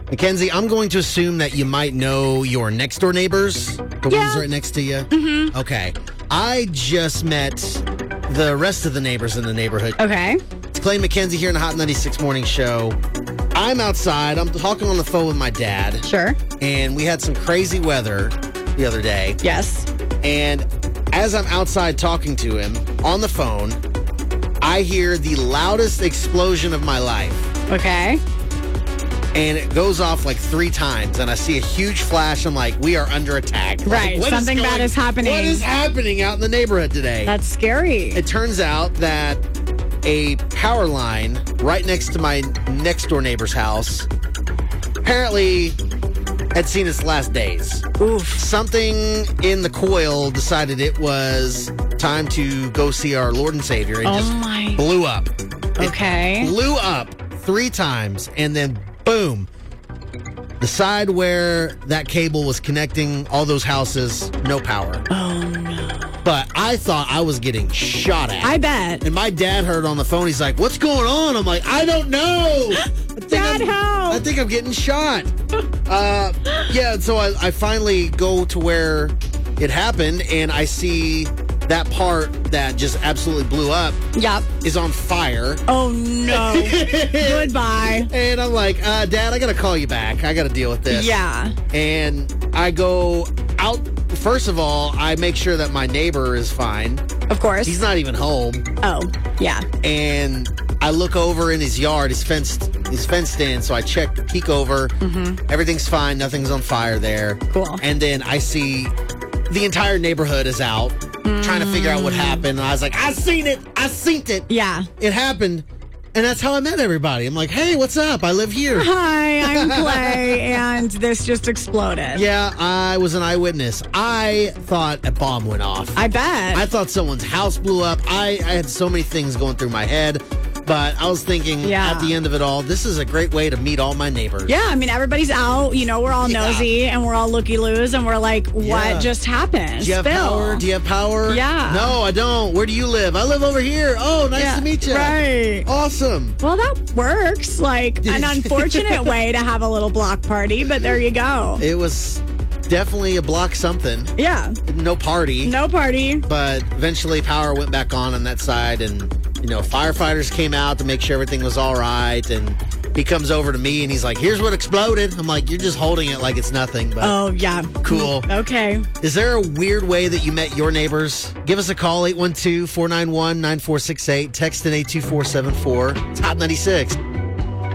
Mackenzie, I'm going to assume that you might know your next door neighbors, the ones right next to you. Mm-hmm. Okay. I just met the rest of the neighbors in the neighborhood. Okay. It's Clay Mackenzie here in the Hot 96 Morning Show. I'm outside. I'm talking on the phone with my dad. Sure. And we had some crazy weather the other day. Yes. And as I'm outside talking to him on the phone, I hear the loudest explosion of my life. Okay. And it goes off like 3 times, and I see a huge flash. I'm like, we are under attack. Right. Like, Something bad is happening. What is happening out in the neighborhood today? That's scary. It turns out that a power line right next to my next door neighbor's house apparently had seen its last days. Oof. Something in the coil decided it was time to go see our Lord and Savior, and blew up. Okay. It blew up 3 times, and then boom. The side where that cable was connecting all those houses, no power. Oh, no. But I thought I was getting shot at. I bet. And my dad heard on the phone. He's like, what's going on? I'm like, I don't know. Dad, help. I think I'm getting shot. Yeah, so I finally go to where it happened, and I see that part that just absolutely blew up is on fire. Oh, no. Goodbye. And I'm like, Dad, I got to call you back. I got to deal with this. Yeah. And I go out. First of all, I make sure that my neighbor is fine. Of course. He's not even home. Oh, yeah. And I look over in his yard. He's fenced in, so I peek over. Mm-hmm. Everything's fine. Nothing's on fire there. Cool. And then I see the entire neighborhood is out trying to figure out what happened. And I was like, I seen it. Yeah. It happened. And that's how I met everybody. I'm like, hey, what's up? I live here. Hi, I'm Clay, and this just exploded. Yeah, I was an eyewitness. I thought a bomb went off. I bet. I thought someone's house blew up. I had so many things going through my head. But I was thinking at the end of it all, this is a great way to meet all my neighbors. Yeah, I mean, everybody's out. You know, we're all nosy and we're all looky-loos and we're like, what just happened? Do you have power? Do you have power? Yeah. No, I don't. Where do you live? I live over here. Oh, nice to meet you. Right. Awesome. Well, that works. Like an unfortunate way to have a little block party, but there you go. It was definitely a block something. Yeah. No party. No party. But eventually power went back on that side, and, you know, firefighters came out to make sure everything was all right, and he comes over to me and he's like, here's what exploded. I'm like, you're just holding it like it's nothing. But oh, yeah. Cool. Okay. Is there a weird way that you met your neighbors? Give us a call, 812-491-9468. Text in 82474. It's Hot 96.